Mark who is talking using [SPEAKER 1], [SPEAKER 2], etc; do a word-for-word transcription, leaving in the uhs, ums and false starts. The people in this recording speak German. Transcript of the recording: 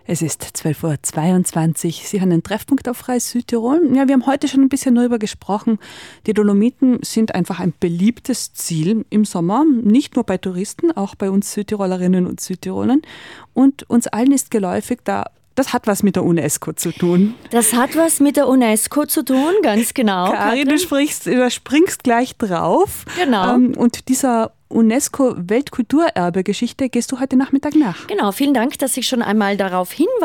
[SPEAKER 1] Es ist zwölf Uhr zweiundzwanzig. Sie haben einen Treffpunkt auf Freies Südtirol. Ja, wir haben heute schon ein bisschen darüber gesprochen. Die Dolomiten sind einfach ein beliebtes Ziel im Sommer. Nicht nur bei Touristen, auch bei uns Südtirolerinnen und Südtirolern. Und uns allen ist geläufig, da das hat was mit der UNESCO zu tun.
[SPEAKER 2] Das hat was mit der UNESCO zu tun, ganz genau.
[SPEAKER 1] Karin, du sprichst, du springst gleich drauf.
[SPEAKER 2] Genau.
[SPEAKER 1] Ähm, und dieser UNESCO-Weltkulturerbe-Geschichte gehst du heute Nachmittag nach.
[SPEAKER 2] Genau, vielen Dank, dass ich schon einmal darauf hinweise.